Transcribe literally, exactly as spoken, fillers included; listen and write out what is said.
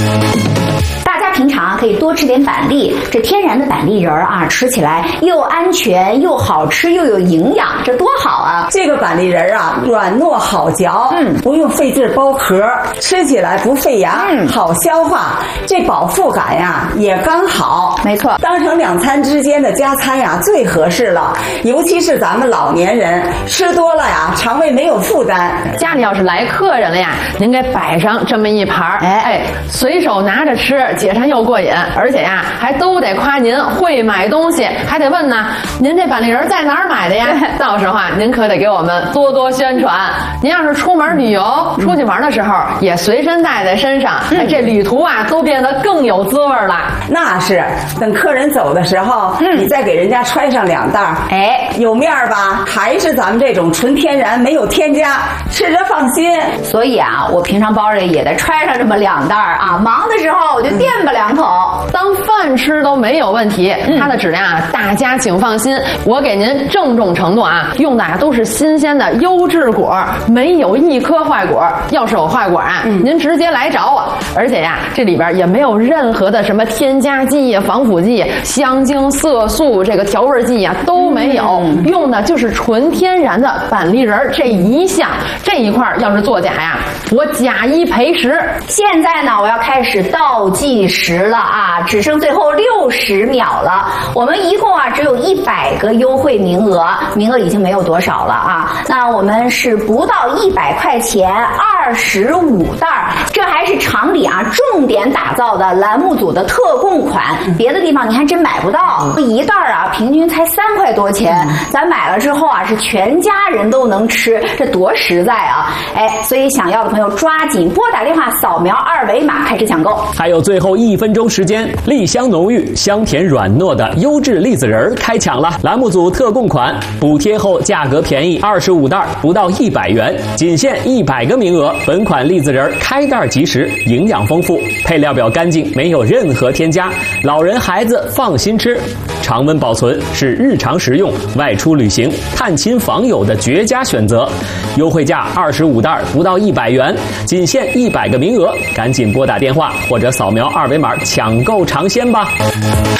大家平常可以多吃点板栗，这天然的板栗仁儿啊，吃起来又安全又好吃又有营养，这多好啊！ 这个板栗仁儿啊，软糯好嚼，嗯，不用费劲剥壳，吃起来不费牙，嗯，好消化，这饱腹感呀也刚好。 没错， 当成两餐之间的加餐呀最合适了，尤其是咱们老年人吃多了呀，肠胃没有负担。 家里要是来客人了呀，您给摆上这么一盘儿，哎哎，随手拿着吃，解馋又过瘾，而且呀还都得夸您会买东西，还得问呢，您这板栗仁在哪儿买的呀？到时候啊，您可得给我们多多宣传。您要是出门旅游、嗯、出去玩的时候，也随身带在身上，嗯、哎，这旅途啊都变得更有滋味了。 那是，等客人走的时候，嗯，你再给人家揣上两袋，哎，有面吧？还是咱们这种纯天然，没有添加，吃着放心。 所以啊，我平常包里也得揣上这么两袋啊，忙的时候我就垫吧两口， 嗯、当饭吃都没有问题。嗯、它的质量啊，大家请放心，我给您郑重承诺啊，用的啊都是新鲜的优质果，没有一颗坏果。要是有坏果啊，嗯、您直接来找我。而且呀，这里边也没有任何的什么添加剂、防腐剂、香精、色素、这个调味剂啊都没有，嗯、用的就是纯天然的板栗仁这一项。这一块要是作假呀，我假一赔十。 现在呢，我要开始倒计时了啊，只剩最后六十秒了。我们一共啊只有一百个优惠名额，名额已经没有多少了啊。那我们是不到一百块钱，二十五袋，这还是厂里啊重点打造的栏目组的特供款，别的地方你还真买不到。一袋啊平均才三块多钱，咱买了之后啊是全家人都能吃，这多实在啊！哎，所以想要的朋友抓紧拨打电话扫描二维码开始抢购。 还有最后一分钟时间，栗香浓郁、香甜软糯的优质栗子仁开抢了！栏目组特供款，补贴后价格便宜，二十五袋不到一百元，仅限一百个名额。本款栗子仁开袋即食，营养丰富，配料表干净，没有任何添加，老人孩子放心吃。常温保存是日常食用、外出旅行、探亲访友的绝佳选择。优惠价二十五袋不到一百元，仅限一百个名额，赶紧拨打电话或者扫描二维码抢购尝鲜吧。